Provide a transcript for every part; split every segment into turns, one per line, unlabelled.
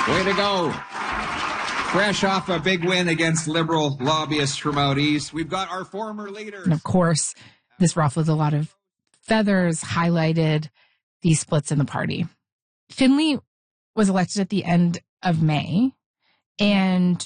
Way to go. Fresh off a big win against Liberal lobbyists from out east, we've got our former leaders.
And of course, this ruffled a lot of feathers, highlighted these splits in the party. Finlay was elected at the end of May. And,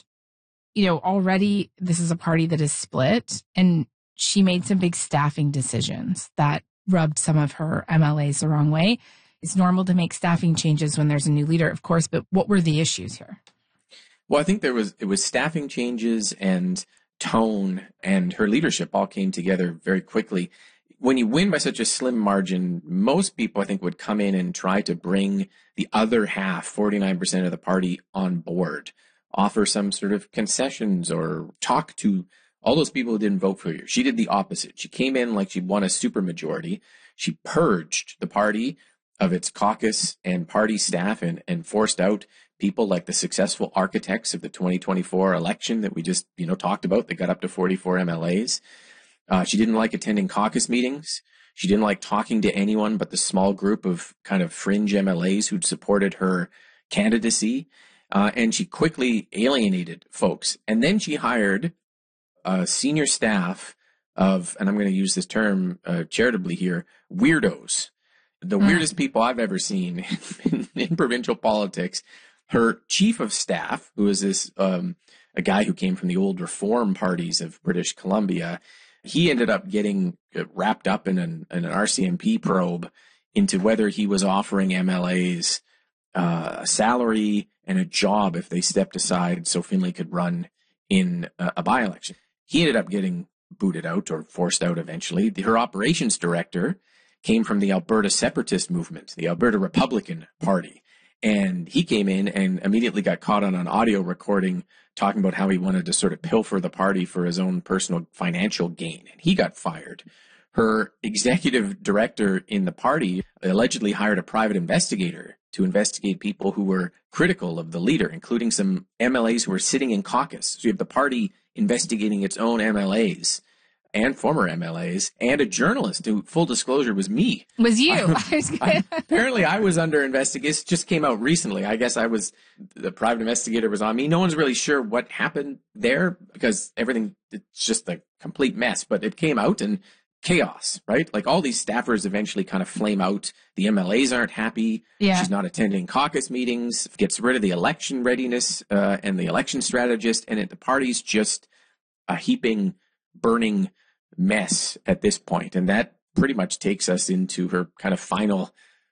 already this is a party that is split. And she made some big staffing decisions that rubbed some of her MLAs the wrong way. It's normal to make staffing changes when there's a new leader, of course, but what were the issues here?
Well, I think it was staffing changes and tone, and her leadership all came together very quickly. When you win by such a slim margin, most people, I think, would come in and try to bring the other half, 49% of the party, on board, offer some sort of concessions or talk to all those people who didn't vote for you. She did the opposite. She came in like she won a supermajority. She purged the party of its caucus and party staff and forced out people like the successful architects of the 2024 election that we just, talked about. They got up to 44 MLAs. She didn't like attending caucus meetings. She didn't like talking to anyone but the small group of kind of fringe MLAs who'd supported her candidacy. And she quickly alienated folks. And then she hired a senior staff of, and I'm going to use this term charitably here, weirdos. The weirdest people I've ever seen in provincial politics. Her chief of staff, who is this a guy who came from the old reform parties of British Columbia, he ended up getting wrapped up in an RCMP probe into whether he was offering MLAs a salary and a job if they stepped aside so Finlay could run in a by-election. He ended up getting booted out or forced out eventually. Her operations director came from the Alberta separatist movement, the Alberta Republican Party. And he came in and immediately got caught on an audio recording talking about how he wanted to sort of pilfer the party for his own personal financial gain. And he got fired. Her executive director in the party allegedly hired a private investigator to investigate people who were critical of the leader, including some MLAs who were sitting in caucus. So you have the party investigating its own MLAs and former MLAs, and a journalist who, full disclosure, was me.
Was you?
Apparently I was under investigation. It just came out recently. I guess the private investigator was on me. No one's really sure what happened there because it's just a complete mess. But it came out and chaos, right? Like all these staffers eventually kind of flame out. The MLAs aren't happy.
Yeah.
She's not attending caucus meetings, gets rid of the election readiness and the election strategist, and the party's just a heaping, burning mess at this point. And that pretty much takes us into her kind of final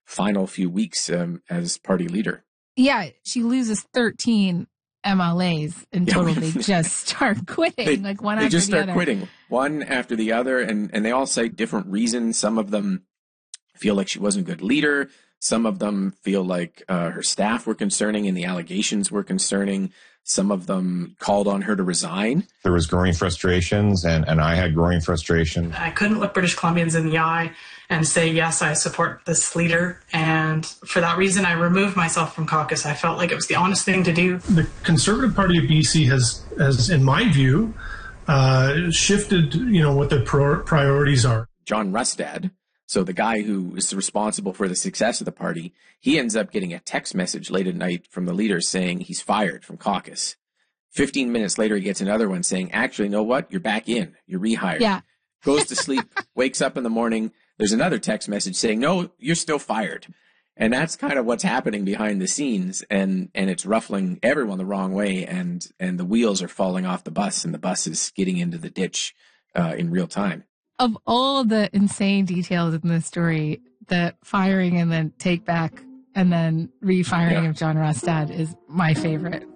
few weeks as party leader.
Yeah, she loses 13 MLAs in total. They just start quitting,
they
after the other.
They just start quitting, one after the other, and they all cite different reasons. Some of them feel like she wasn't a good leader. Some of them feel like her staff were concerning and the allegations were concerning. Some of them called on her to resign.
There was growing frustrations, and I had growing frustration.
I couldn't look British Columbians in the eye and say, yes, I support this leader. And for that reason, I removed myself from caucus. I felt like it was the honest thing to do.
The Conservative Party of BC has in my view, shifted, what their priorities are.
John Rustad, so the guy who is responsible for the success of the party, he ends up getting a text message late at night from the leader saying he's fired from caucus. 15 minutes later, he gets another one saying, actually, you know what? You're back in. You're rehired.
Yeah.
Goes to sleep, wakes up in the morning. There's another text message saying, no, you're still fired. And that's kind of what's happening behind the scenes. And it's ruffling everyone the wrong way. And the wheels are falling off the bus, and the bus is skidding into the ditch in real time.
Of all the insane details in this story, the firing and then take back and then refiring of John Rustad is my favorite.